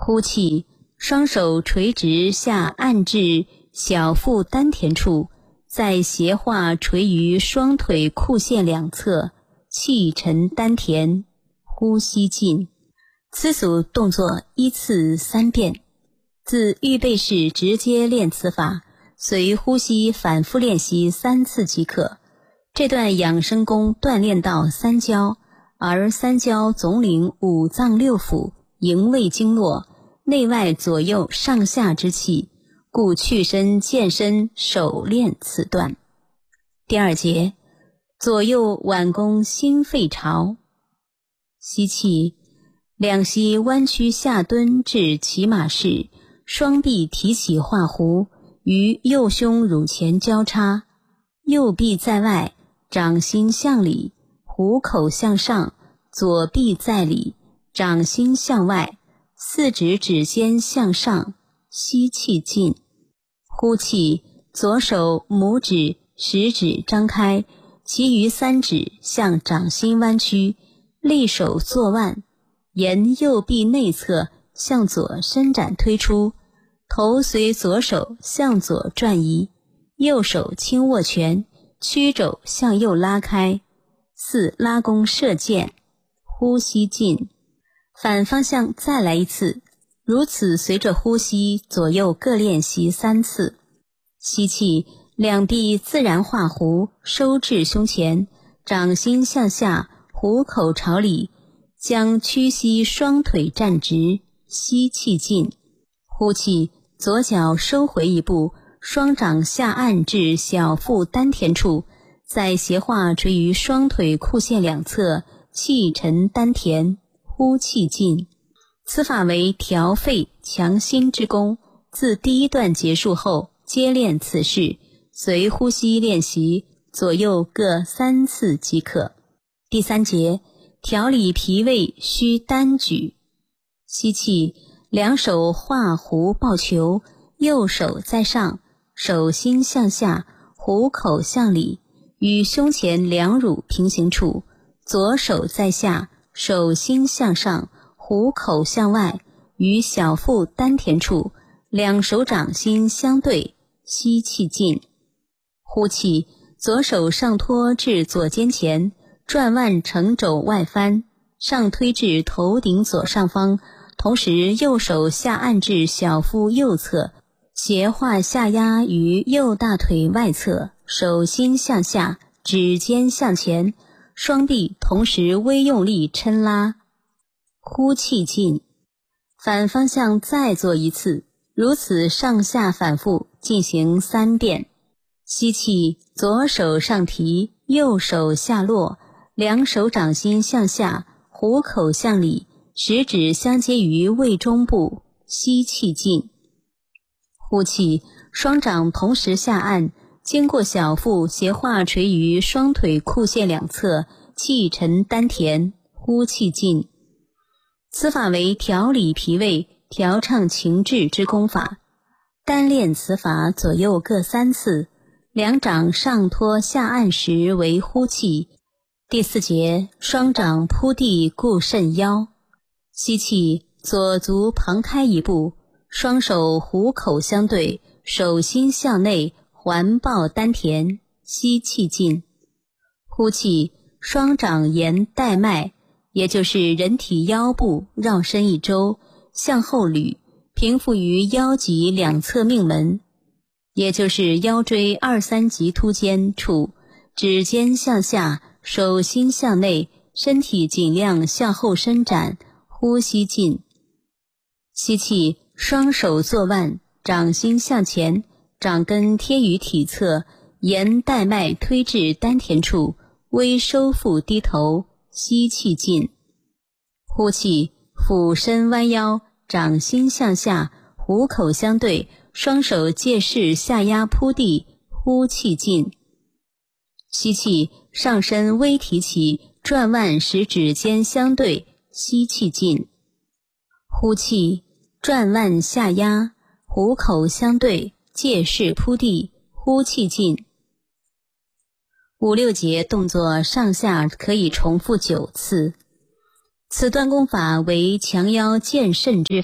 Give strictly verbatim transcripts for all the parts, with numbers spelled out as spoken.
呼气，双手垂直下按至小腹丹田处，再斜画垂于双腿裤线两侧，气沉丹田，呼吸尽。此组动作依次三遍。自预备式直接练此法，随呼吸反复练习三次即可。这段养生功锻炼到三焦，而三焦总领五脏六腑、营卫经络、内外左右上下之气，故去身健身首练此段。第二节，左右腕弓心肺朝。吸气，两膝弯曲下蹲至骑马式，双臂提起画弧，于右胸乳前交叉，右臂在外，掌心向里，虎口向上，左臂在里，掌心向外，四指指尖向上，吸气尽。呼气，左手拇指、食指张开，其余三指向掌心弯曲，立手坐腕，沿右臂内侧向左伸展推出，头随左手向左转移，右手轻握拳，曲肘向右拉开。四拉弓射箭，呼吸尽。反方向再来一次，如此随着呼吸左右各练习三次。吸气，两臂自然画弧，收至胸前，掌心向下，虎口朝里，将屈膝双腿站直，吸气尽。呼气，左脚收回一步，双掌下按至小腹丹田处，再斜画垂于双腿裤线两侧，气沉丹田，呼气尽。此法为调肺强心之功，自第一段结束后接练此式，随呼吸练习，左右各三次即可。第三节，调理脾胃需单举。吸气，两手画弧抱球，右手在上，手心向下，虎口向里，与胸前两乳平行处，左手在下，手心向上，虎口向外，与小腹丹田处，两手掌心相对，吸气尽。呼气，左手上托至左肩前，转腕成肘外翻，上推至头顶左上方，同时右手下按至小腹右侧，斜画下压于右大腿外侧，手心向下，指尖向前，双臂同时微用力抻拉。呼气尽。反方向再做一次，如此上下反复进行三遍。吸气，左手上提，右手下落，两手掌心向下，虎口向里，食指相接于胃中部，吸气尽。呼气，双掌同时下按，经过小腹斜画垂于双腿裤线两侧，气沉丹田，呼气尽。此法为调理脾胃、调畅情志之功法。单练此法左右各三次，两掌上托下按时为呼气。第四节，双掌铺地固肾腰。吸气，左足旁开一步，双手虎口相对，手心向内，环抱丹田，吸气尽。呼气，双掌沿带脉，也就是人体腰部绕身一周，向后捋，平复于腰脊两侧命门，也就是腰椎二三棘突间处，指尖向下，手心向内，身体尽量向后伸展，呼吸尽。吸气，双手坐腕，掌心向前，掌根贴于体侧，沿带脉推至丹田处，微收腹低头，吸气尽。呼气，俯身弯腰，掌心向下，虎口相对，双手借势下压铺地，呼气尽。吸气，上身微提起，转腕使指尖相对，吸气尽。呼气，转腕下压，虎口相对，借势铺地，呼气尽。五六节动作上下可以重复九次。此段功法为强腰健肾之法，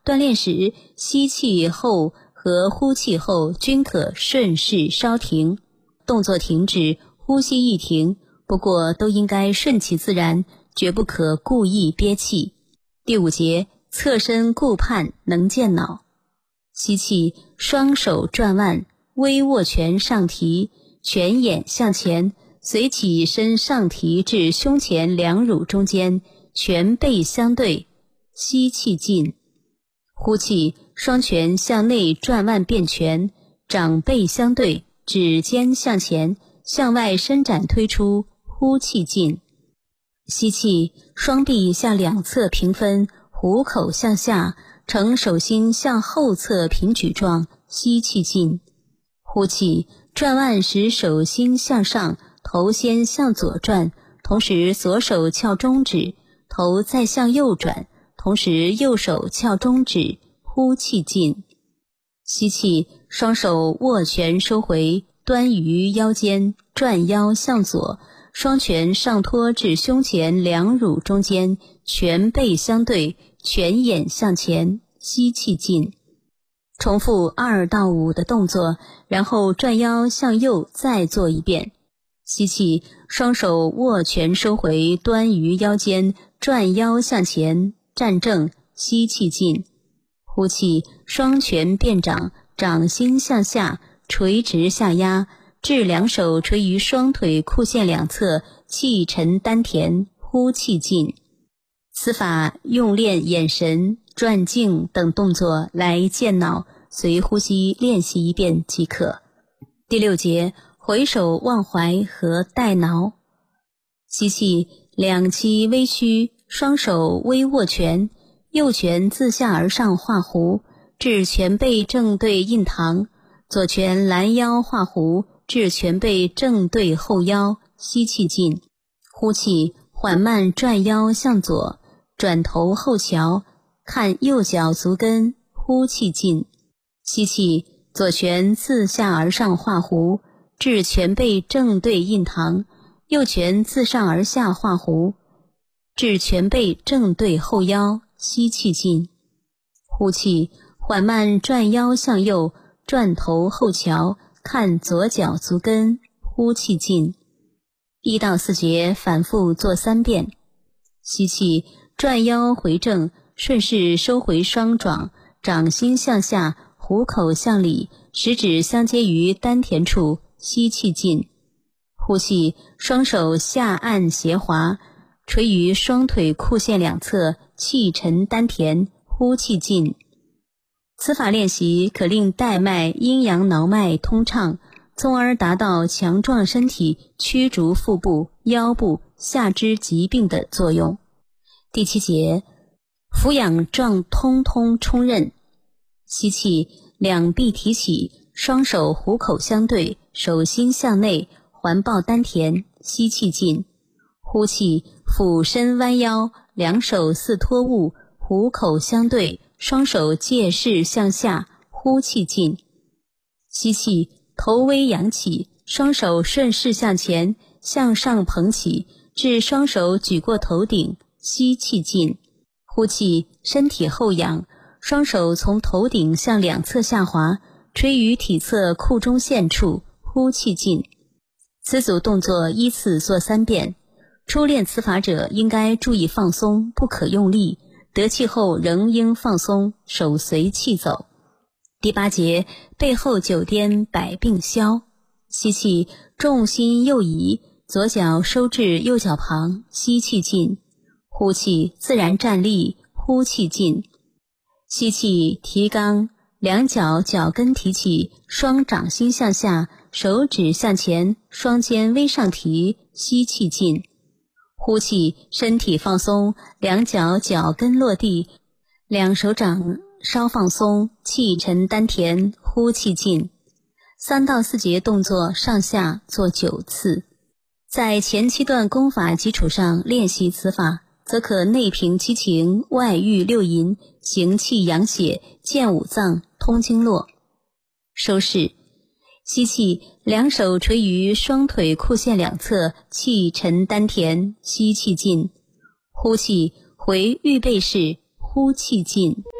锻炼时吸气后和呼气后均可顺势稍停，动作停止，呼吸一停，不过都应该顺其自然，绝不可故意憋气。第五节，侧身顾盼能见脑。吸气，双手转腕，微握拳上提，拳眼向前，随起身上提至胸前两乳中间，拳背相对，吸气进。呼气，双拳向内转腕变拳，掌背相对，指尖向前，向外伸展推出，呼气进。吸气，双臂向两侧平分，虎口向下，呈手心向后侧平举状，吸气进。呼气，转腕时手心向上，头先向左转，同时左手翘中指，头再向右转，同时右手翘中指，呼气进。吸气，双手握拳收回，端于腰间，转腰向左，双拳上托至胸前两乳中间，拳背相对，拳眼向前，吸气进。重复二到五的动作，然后转腰向右再做一遍。吸气，双手握拳收回，端于腰间，转腰向前，站正，吸气进。呼气，双拳变掌，掌心向下，垂直下压，至两手垂于双腿裤线两侧，气沉丹田，呼气进。此法用练眼神、转颈等动作来健脑，随呼吸练习一遍即可。第六节，回首忘怀和带挠。吸气，两膝微屈，双手微握拳，右拳自下而上画弧，至拳背正对印堂，左拳拦腰画弧，至拳背正对后腰，吸气进。呼气，缓慢转腰向左，转头后瞧，看右脚足跟，呼气进。吸气，左拳自下而上画弧，至拳背正对印堂，右拳自上而下画弧，至拳背正对后腰，吸气进。呼气，缓慢转腰向右，转头后瞧，看左脚足跟，呼气进。一到四节反复做三遍。吸气，转腰回正，顺势收回双掌，掌心向下，虎口向里，食指相接于丹田处，吸气进。呼气，双手下按斜滑，垂于双腿裤线两侧，气沉丹田，呼气进。此法练习可令带脉、阴阳挠脉通畅，从而达到强壮身体、驱逐腹部、腰部、下肢疾病的作用。第七节，俯仰状通通冲任。吸气，两臂提起，双手虎口相对，手心向内，环抱丹田，吸气进。呼气，俯身弯腰，两手似托物，虎口相对，双手借势向下，呼气进。吸气，头微扬起，双手顺势向前，向上捧起，至双手举过头顶，吸气进。呼气，身体后仰，双手从头顶向两侧下滑，垂于体侧裤中线处，呼气进。此组动作依次做三遍。初练此法者应该注意放松，不可用力，得气后仍应放松，手随气走。第八节，背后九颠百病消。吸气，重心右移，左脚收至右脚旁，吸气进。呼气，自然站立，呼气进。吸气，提肛，两脚脚跟提起，双掌心向下，手指向前，双肩微上提，吸气进。呼气，身体放松，两脚脚跟落地，两手掌稍放松，气沉丹田，呼气进。三到四节动作上下做九次。在前七段功法基础上练习此法，则可内平七情，外御六淫，行气养血，健五脏，通经络。收势。吸气，两手垂于双腿裤线两侧，气沉丹田，吸气进。呼气，回预备式，呼气进。